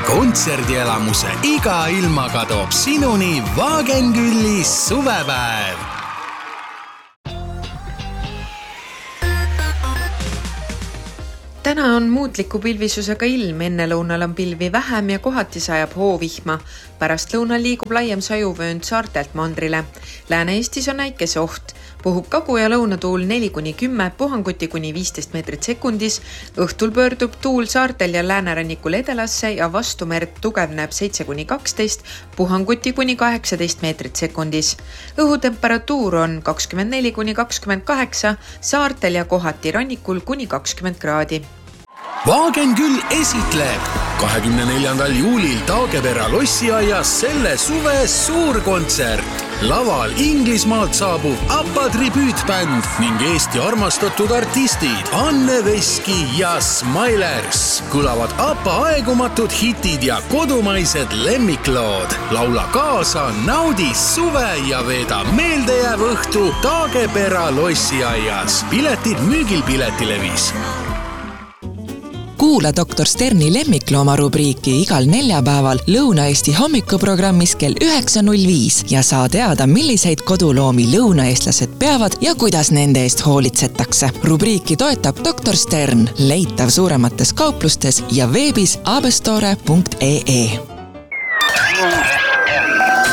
kontserdielamuse iga ilmaga toob sinuni Wagenküllis suvepäev. Täna on muutliku pilvisusega ilm, enne lõunal on pilvi vähem ja kohati sajab hoovihma. Pärast lõunal liigub laiem sajuvöönd saartelt mandrile. Lääne-Eestis on äikese oht. Puhub kagu- ja lõunatuul 4-10, puhanguti kuni 15 meetrit sekundis. Õhtul pöördub tuul saartel ja läänerannikul edelasse ja vastumerd tugevneb 7-12, puhanguti kuni 18 meetrit sekundis. Õhutemperatuur on 24-28, saartel ja kohati rannikul kuni 20 kraadi. Wagenküll esitleb 24. juulil Taagepera lossiaias selle suve suurkontsert. Laval Inglismaalt saabub ABBA tribüütbänd ning Eesti armastatud artistid Anne Veski ja Smilers. Kõlavad ABBA aegumatud hitid ja kodumaised lemmiklood. Laula kaasa, naudi suve ja veeda meeldejääv õhtu Taagepera lossiaias. Piletid müügil Piletilevis. Kuula Dr. Sterni lemmiklooma rubriiki igal neljapäeval Lõuna-Eesti hommikuprogrammis kell 9.05 ja saa teada, milliseid koduloomi lõunaeestlased peavad ja kuidas nende eest hoolitsetakse. Rubriiki toetab Dr. Stern, leitav suuremates kauplustes ja veebis abestore.ee.